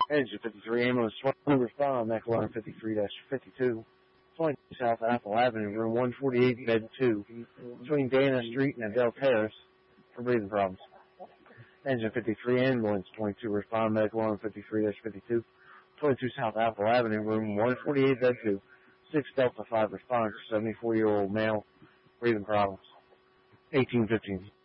Engine 53 ambulance 20 respond, Mac alarm 53-52. 20 South Apple Avenue, room 148, bed 2, between Dana Street and Adele Terrace for breathing problems. Engine 53 ambulance 22 respond, Mac alarm 53-52. 22 South Apple Avenue, room 148, bed 2. 6 Delta 5 response, 74-year-old male, breathing problems. 1815.